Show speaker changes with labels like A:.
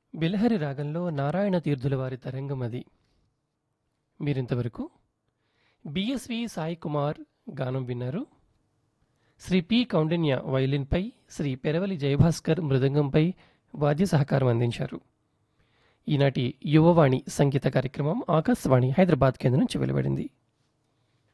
A: బిలహరి రాగంలో నారాయణ తీర్థుల వారి తరంగం అది. మీరింతవరకు బిఎస్వి సాయి కుమార్ గానం విన్నారు. శ్రీ పి కౌండిన్య వైలిన్పై, శ్రీ పెరవలి జయభాస్కర్ మృదంగంపై వాద్య సహకారం అందించారు. ఈనాటి యువవాణి సంగీత కార్యక్రమం ఆకాశవాణి హైదరాబాద్ కేంద్రం నుంచి వెలువడింది.